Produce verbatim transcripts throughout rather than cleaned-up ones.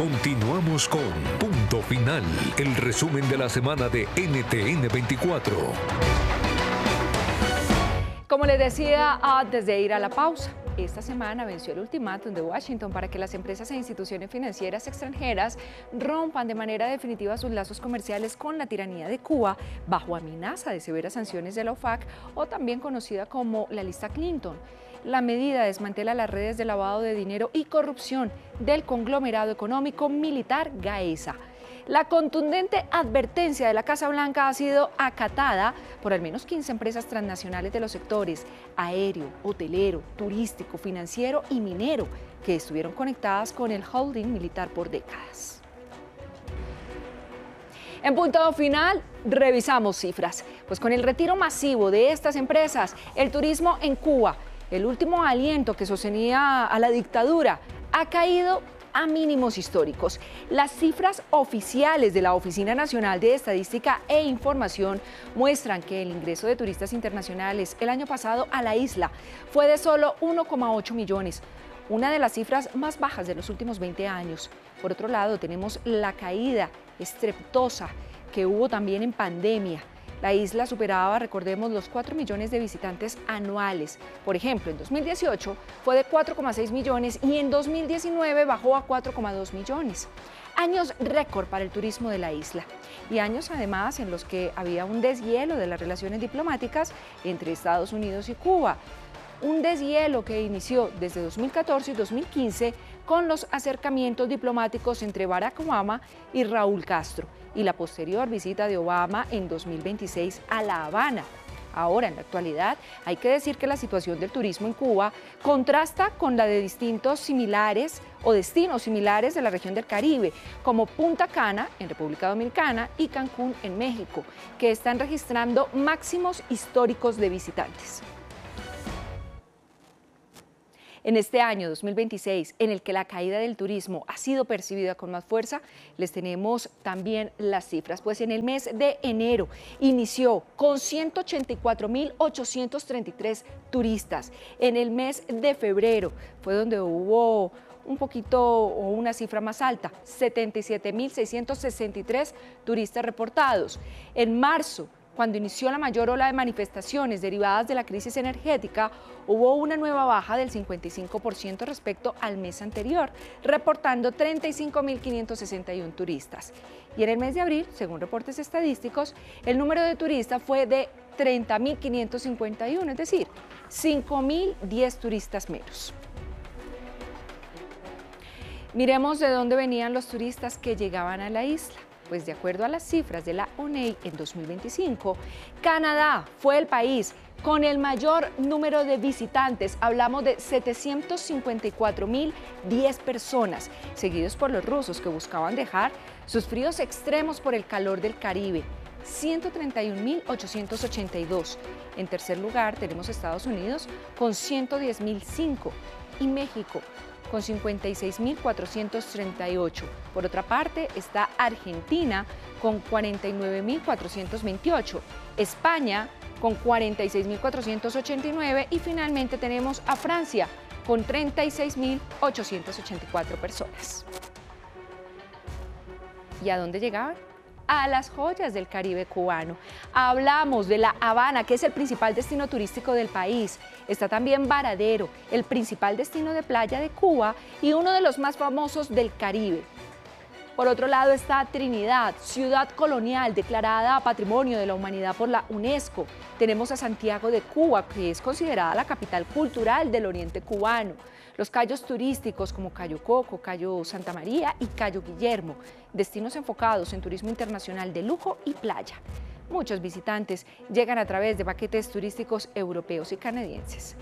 Continuamos con Punto Final, el resumen de la semana de N T N veinticuatro. Como les decía antes de ir a la pausa, esta semana venció el ultimátum de Washington para que las empresas e instituciones financieras extranjeras rompan de manera definitiva sus lazos comerciales con la tiranía de Cuba bajo amenaza de severas sanciones de la O F A C, o también conocida como la lista Clinton. La medida desmantela las redes de lavado de dinero y corrupción del conglomerado económico militar Gaesa. La contundente advertencia de la Casa Blanca ha sido acatada por al menos quince empresas transnacionales de los sectores aéreo, hotelero, turístico, financiero y minero, que estuvieron conectadas con el holding militar por décadas. En Punto Final, revisamos cifras. Pues con el retiro masivo de estas empresas, el turismo en Cuba, el último aliento que sostenía a la dictadura, ha caído a mínimos históricos. Las cifras oficiales de la Oficina Nacional de Estadística e Información muestran que el ingreso de turistas internacionales el año pasado a la isla fue de solo uno coma ocho millones, una de las cifras más bajas de los últimos veinte años. Por otro lado, tenemos la caída estrepitosa que hubo también en pandemia. La isla superaba, recordemos, los cuatro millones de visitantes anuales. Por ejemplo, en dos mil dieciocho fue de cuatro coma seis millones y en dos mil diecinueve bajó a cuatro coma dos millones. Años récord para el turismo de la isla y años además en los que había un deshielo de las relaciones diplomáticas entre Estados Unidos y Cuba. Un deshielo que inició desde dos mil catorce y dos mil quince con los acercamientos diplomáticos entre Barack Obama y Raúl Castro y la posterior visita de Obama en dos mil veintiséis a La Habana. Ahora, en la actualidad, hay que decir que la situación del turismo en Cuba contrasta con la de distintos similares o destinos similares de la región del Caribe, como Punta Cana en República Dominicana y Cancún en México, que están registrando máximos históricos de visitantes. En este año dos mil veintiséis, en el que la caída del turismo ha sido percibida con más fuerza, les tenemos también las cifras. Pues en el mes de enero inició con ciento ochenta y cuatro mil ochocientos treinta y tres turistas. En el mes de febrero fue donde hubo un poquito o una cifra más alta, setenta y siete mil seiscientos sesenta y tres turistas reportados. En marzo, cuando inició la mayor ola de manifestaciones derivadas de la crisis energética, hubo una nueva baja del cincuenta y cinco por ciento respecto al mes anterior, reportando treinta y cinco mil quinientos sesenta y uno turistas. Y en el mes de abril, según reportes estadísticos, el número de turistas fue de treinta mil quinientos cincuenta y uno, es decir, cinco mil diez turistas menos. Miremos de dónde venían los turistas que llegaban a la isla. Pues de acuerdo a las cifras de la O N E en dos mil veinticinco, Canadá fue el país con el mayor número de visitantes, hablamos de setecientos cincuenta y cuatro mil diez personas, seguidos por los rusos que buscaban dejar sus fríos extremos por el calor del Caribe, ciento treinta y un mil ochocientos ochenta y dos. En tercer lugar tenemos Estados Unidos con ciento diez mil cinco y México con cincuenta y seis mil cuatrocientos treinta y ocho. Por otra parte, está Argentina con cuarenta y nueve mil cuatrocientos veintiocho, España con cuarenta y seis mil cuatrocientos ochenta y nueve y finalmente tenemos a Francia con treinta y seis mil ochocientos ochenta y cuatro personas. ¿Y a dónde llegaban? A las joyas del Caribe cubano. Hablamos de La Habana, que es el principal destino turístico del país. Está también Varadero, el principal destino de playa de Cuba y uno de los más famosos del Caribe. Por otro lado está Trinidad, ciudad colonial declarada Patrimonio de la Humanidad por la UNESCO. Tenemos a Santiago de Cuba, que es considerada la capital cultural del oriente cubano. Los cayos turísticos como Cayo Coco, Cayo Santa María y Cayo Guillermo, destinos enfocados en turismo internacional de lujo y playa. Muchos visitantes llegan a través de paquetes turísticos europeos y canadienses.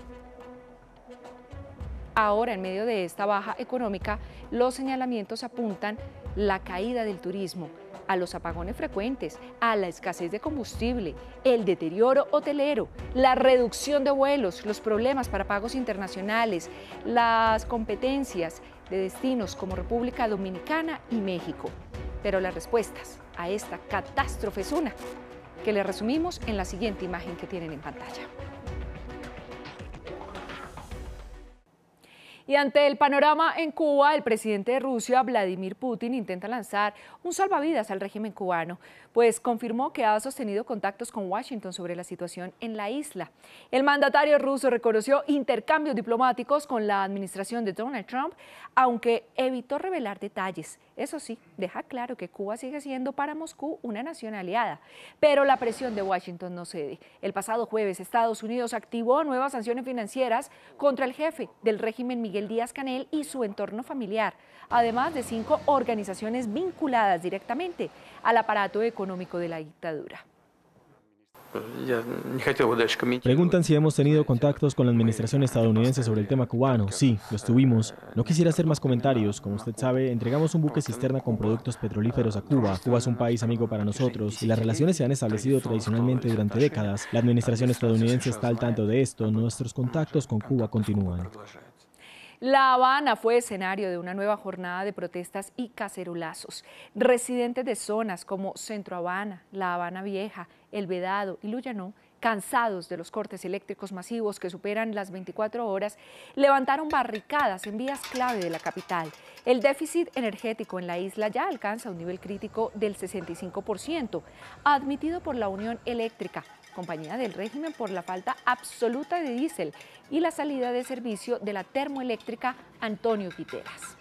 Ahora, en medio de esta baja económica, los señalamientos apuntan la caída del turismo, a los apagones frecuentes, a la escasez de combustible, el deterioro hotelero, la reducción de vuelos, los problemas para pagos internacionales, las competencias de destinos como República Dominicana y México. Pero las respuestas a esta catástrofe es una, que le resumimos en la siguiente imagen que tienen en pantalla. Y ante el panorama en Cuba, el presidente de Rusia, Vladimir Putin, intenta lanzar un salvavidas al régimen cubano, pues confirmó que ha sostenido contactos con Washington sobre la situación en la isla. El mandatario ruso reconoció intercambios diplomáticos con la administración de Donald Trump, aunque evitó revelar detalles. Eso sí, deja claro que Cuba sigue siendo para Moscú una nación aliada, pero la presión de Washington no cede. El pasado jueves, Estados Unidos activó nuevas sanciones financieras contra el jefe del régimen, Miguel Díaz-Canel, y su entorno familiar, además de cinco organizaciones vinculadas directamente al aparato económico de la dictadura. Preguntan si hemos tenido contactos con la administración estadounidense sobre el tema cubano. Sí, los tuvimos. No quisiera hacer más comentarios. Como usted sabe, entregamos un buque cisterna con productos petrolíferos a Cuba. Cuba es un país amigo para nosotros y las relaciones se han establecido tradicionalmente durante décadas. La administración estadounidense está al tanto de esto. Nuestros contactos con Cuba continúan. La Habana fue escenario de una nueva jornada de protestas y cacerolazos. Residentes de zonas como Centro Habana, La Habana Vieja, El Vedado y Luyanó, cansados de los cortes eléctricos masivos que superan las veinticuatro horas, levantaron barricadas en vías clave de la capital. El déficit energético en la isla ya alcanza un nivel crítico del sesenta y cinco por ciento, admitido por la Unión Eléctrica, compañía del régimen, por la falta absoluta de diésel y la salida de servicio de la termoeléctrica Antonio Guiteras.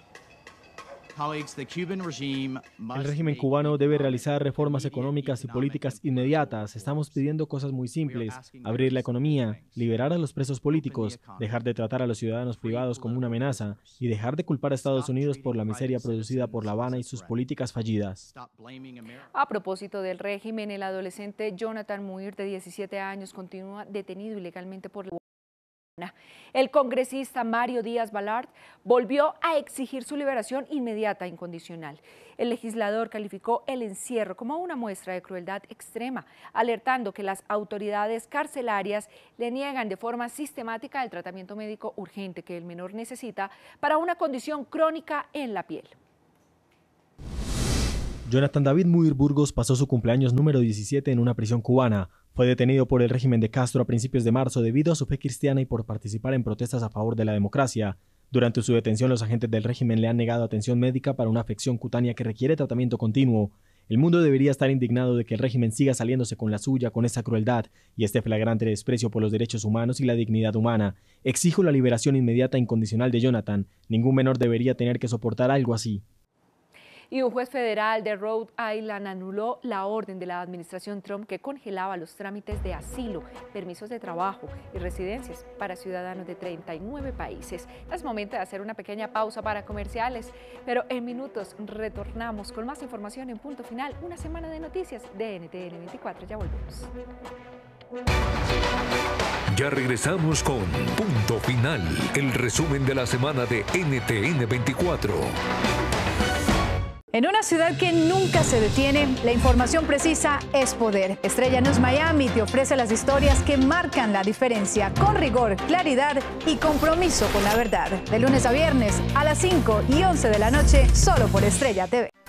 El régimen cubano debe realizar reformas económicas y políticas inmediatas. Estamos pidiendo cosas muy simples: abrir la economía, liberar a los presos políticos, dejar de tratar a los ciudadanos privados como una amenaza y dejar de culpar a Estados Unidos por la miseria producida por La Habana y sus políticas fallidas. A propósito del régimen, el adolescente Jonathan Muir, de diecisiete años, continúa detenido ilegalmente por la El congresista Mario Díaz-Balart volvió a exigir su liberación inmediata e incondicional. El legislador calificó el encierro como una muestra de crueldad extrema, alertando que las autoridades carcelarias le niegan de forma sistemática el tratamiento médico urgente que el menor necesita para una condición crónica en la piel. Jonathan David Muir Burgos pasó su cumpleaños número diecisiete en una prisión cubana. Fue detenido por el régimen de Castro a principios de marzo debido a su fe cristiana y por participar en protestas a favor de la democracia. Durante su detención, los agentes del régimen le han negado atención médica para una afección cutánea que requiere tratamiento continuo. El mundo debería estar indignado de que el régimen siga saliéndose con la suya con esa crueldad y este flagrante desprecio por los derechos humanos y la dignidad humana. Exijo la liberación inmediata e incondicional de Jonathan. Ningún menor debería tener que soportar algo así. Y un juez federal de Rhode Island anuló la orden de la administración Trump que congelaba los trámites de asilo, permisos de trabajo y residencias para ciudadanos de treinta y nueve países. Es momento de hacer una pequeña pausa para comerciales, pero en minutos retornamos con más información en Punto Final, una semana de noticias de N T N veinticuatro. Ya volvemos. Ya regresamos con Punto Final, el resumen de la semana de N T N veinticuatro. En una ciudad que nunca se detiene, la información precisa es poder. Estrella News Miami te ofrece las historias que marcan la diferencia, con rigor, claridad y compromiso con la verdad. De lunes a viernes a las cinco y once de la noche, solo por Estrella T V.